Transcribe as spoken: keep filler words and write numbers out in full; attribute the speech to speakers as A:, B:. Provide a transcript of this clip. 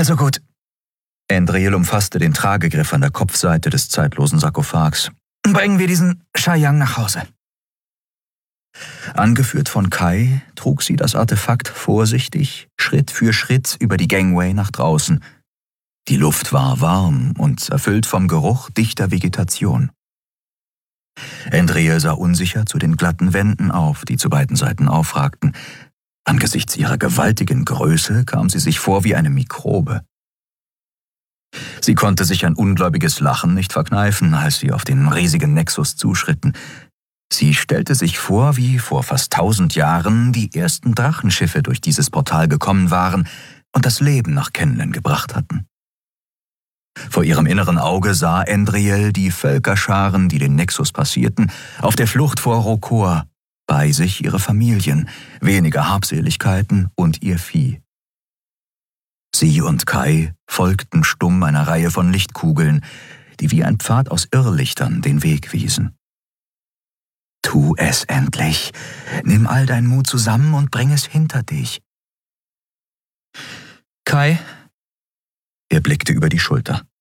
A: Also gut. Endriel umfasste den Tragegriff an der Kopfseite des zeitlosen Sarkophags. Bringen wir diesen Shayang nach Hause. Angeführt von Kai trug sie das Artefakt vorsichtig, Schritt für Schritt über die Gangway nach draußen. Die Luft war warm und erfüllt vom Geruch dichter Vegetation. Endriel sah unsicher zu den glatten Wänden auf, die zu beiden Seiten aufragten. Angesichts ihrer gewaltigen Größe kam sie sich vor wie eine Mikrobe. Sie konnte sich ein ungläubiges Lachen nicht verkneifen, als sie auf den riesigen Nexus zuschritten. Sie stellte sich vor, wie vor fast tausend Jahren die ersten Drachenschiffe durch dieses Portal gekommen waren und das Leben nach Kenlen gebracht hatten. Vor ihrem inneren Auge sah Endriel die Völkerscharen, die den Nexus passierten, auf der Flucht vor Rokor, bei sich ihre Familien, wenige Habseligkeiten und ihr Vieh. Sie und Kai folgten stumm einer Reihe von Lichtkugeln, die wie ein Pfad aus Irrlichtern den Weg wiesen. Tu es endlich. Nimm all deinen Mut zusammen und bring es hinter dich. Kai? Er blickte über die Schulter.